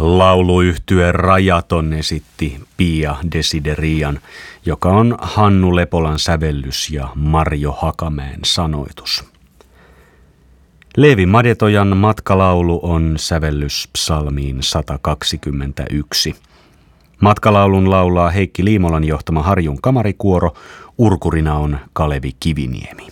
Lauluyhtye Rajaton esitti Pia Desiderian, joka on Hannu Lepolan sävellys ja Marjo Hakamäen sanoitus. Leevi Madetojan matkalaulu on sävellys psalmiin 121. Matkalaulun laulaa Heikki Liimolan johtama Harjun kamarikuoro, urkurina on Kalevi Kiviniemi.